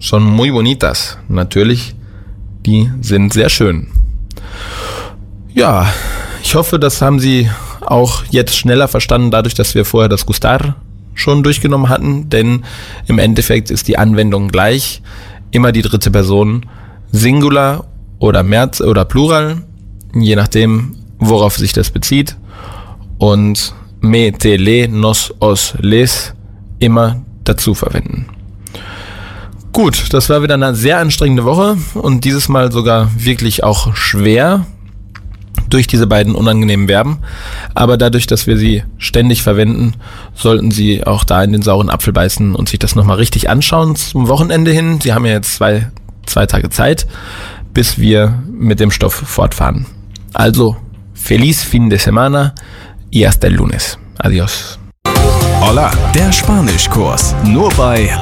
son muy bonitas. Natürlich, die sind sehr schön. Ja, ich hoffe, das haben Sie auch jetzt schneller verstanden, dadurch, dass wir vorher das Gustar schon durchgenommen hatten, denn im Endeffekt ist die Anwendung gleich. Immer die dritte Person, Singular oder Merz oder Plural, je nachdem, worauf sich das bezieht. Und me, te, le, nos, os, les immer dazu verwenden. Gut, das war wieder eine sehr anstrengende Woche und dieses Mal sogar wirklich auch schwer durch diese beiden unangenehmen Verben. Aber dadurch, dass wir sie ständig verwenden, sollten Sie auch da in den sauren Apfel beißen und sich das nochmal richtig anschauen zum Wochenende hin. Sie haben ja jetzt zwei Tage Zeit, bis wir mit dem Stoff fortfahren. Also, feliz fin de semana y hasta el lunes. Adiós. Hola, der Spanischkurs. Nur bei